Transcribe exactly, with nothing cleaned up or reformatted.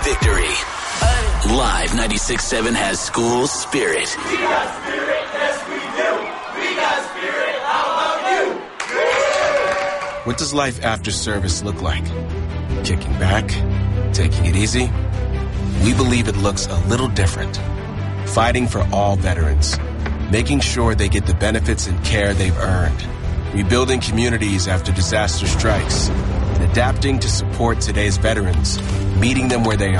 victory. Live ninety-six point seven has school spirit. We got spirit, yes we do. We got spirit, how about you? Yeah. What does life after service look like? Kicking back? Taking it easy? We believe it looks a little different. Fighting for all veterans. Making sure they get the benefits and care they've earned. Rebuilding communities after disaster strikes. And adapting to support today's veterans. Meeting them where they are.